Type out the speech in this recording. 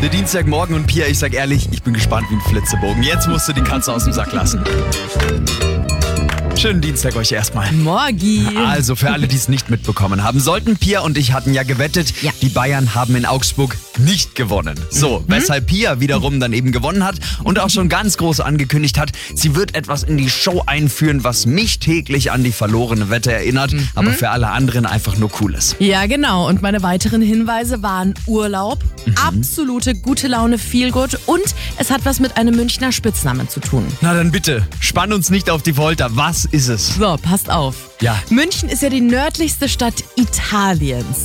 Der Dienstagmorgen und Pia, ich sag ehrlich, ich bin gespannt wie ein Flitzebogen. Jetzt musst du die Katze aus dem Sack lassen. Schönen Dienstag euch erstmal. Morgi. Also für alle, die es nicht mitbekommen haben, sollten Pia und ich hatten ja gewettet, Ja. die Bayern haben in Augsburg nicht gewonnen. So, weshalb Pia wiederum dann eben gewonnen hat und auch schon ganz groß angekündigt hat, sie wird etwas in die Show einführen, was mich täglich an die verlorene Wette erinnert, aber für alle anderen einfach nur cool ist. Ja, genau. Und meine weiteren Hinweise waren Urlaub, absolute gute Laune, Feelgood und es hat was mit einem Münchner Spitznamen zu tun. Na dann bitte, spann uns nicht auf die Folter. Was ist es? So, passt auf. Ja. München ist ja die nördlichste Stadt Italiens.